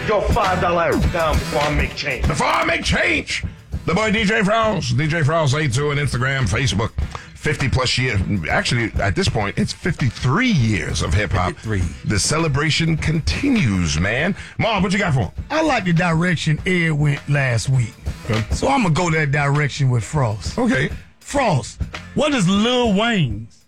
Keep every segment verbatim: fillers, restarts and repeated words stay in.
Your five dollar down before I make change. Before I make change. The boy D J Frows. D J Frows eighty-two on Instagram, Facebook. fifty plus years. Actually, at this point, it's fifty-three years of hip hop. The celebration continues, man. Mom, what you got for him? I like the direction Ed went last week. Okay. So I'm going to go that direction with Frost. Okay. Frost, what is Lil Wayne's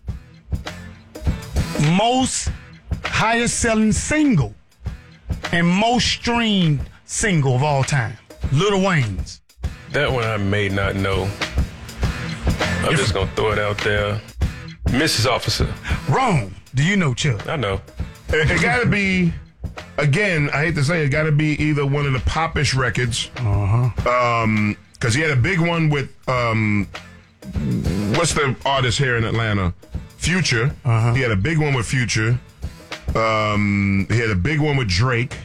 most highest selling single and most streamed single of all time? Lil Wayne's. That one I may not know. I'm If- just going to throw it out there. Missus Officer. Wrong. Do you know, Chuck? I know. It, it got to be, again, I hate to say it, it got to be either one of the popish records. Uh-huh. Um, because he had a big one with, um, what's the artist here in Atlanta? Future. Uh-huh. He had a big one with Future. Um, he had a big one with Drake.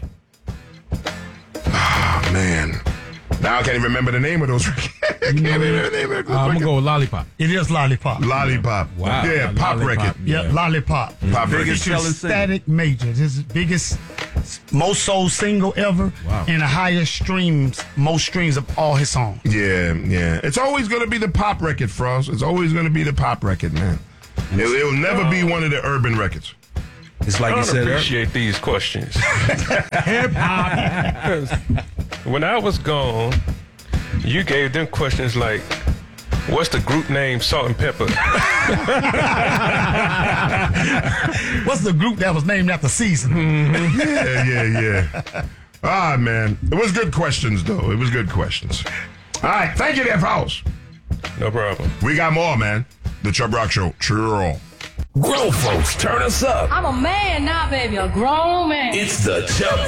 Ah, man. Now I can't even remember the name of those records. I can't even remember the name of those Uh, I'm records. gonna go with Lollipop. It is Lollipop. Lollipop. Wow. Yeah, pop Lollipop. record. Yep, Yeah. Lollipop. Pop Biggest record. selling single. Static Major. His biggest, most sold single ever, Wow. and the highest streams, most streams of all his songs. Yeah, yeah. It's always going to be the pop record, Frost. It's always going to be the pop record, man. It, it'll never be one of the urban records. It's like I you don't said. appreciate these questions. Hip hop. When I was gone, you gave them questions like, what's the group name Salt and Pepper? What's the group that was named after Season? Yeah, yeah, yeah. Ah, man. It was good questions, though. It was good questions. All right. Thank you there, Frost. No problem. We got more, man. The Chubb Rock Show. Chill. Grown folks, turn us up. I'm a man now, baby, a grown man. It's the Chubb